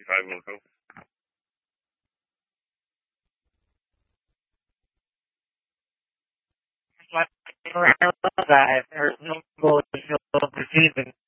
55 will go. I love that. There's no goal to feel perceived.